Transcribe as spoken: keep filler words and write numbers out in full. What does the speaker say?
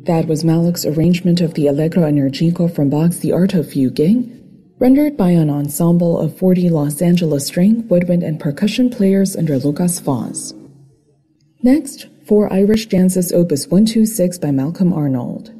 That was Malik's arrangement of the Allegro Energico from Bach's The Art of Fuguing, rendered by an ensemble of forty Los Angeles string, woodwind, and percussion players under Lukas Foss. Next, four Irish Dances Opus one two six by Malcolm Arnold.